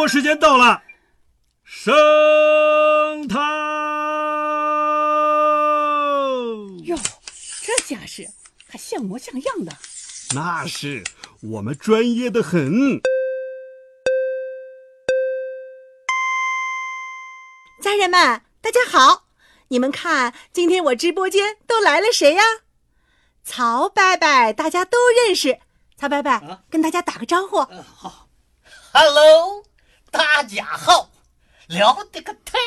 播时间到了，升堂。 哟，这架势还像模像样的。 那是，我们专业的很。 家人们，大家好！你们看，今天我直播间都来了谁呀？曹伯伯，大家都认识。曹伯伯，跟大家打个招呼。 好 ，Hello， 大家好，聊得个太。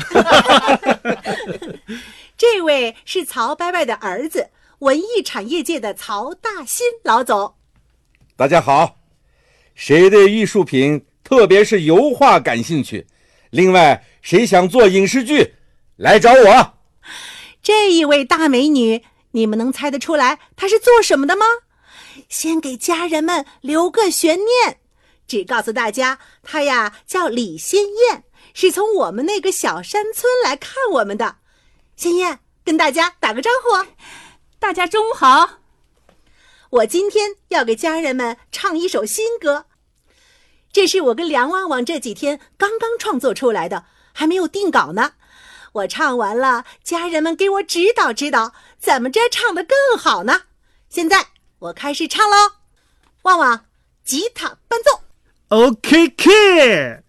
这位是曹伯伯的儿子，文艺产业界的曹大新老总。 大家好，谁对艺术品，特别是油画感兴趣？另外，谁想做影视剧，来找我。 这一位大美女，你们能猜得出来她是做什么的吗？先给家人们留个悬念，只告诉大家，她呀叫李鲜艳，是从我们那个小山村来看我们的。鲜艳，跟大家打个招呼。 大家中午好。 我今天要给家人们唱一首新歌，这是我跟梁旺旺这几天刚刚创作出来的，还没有定稿呢。我唱完了，家人们给我指导指导，怎么着唱得更好呢？现在我开始唱喽，旺旺，吉他伴奏。 OK，Kid。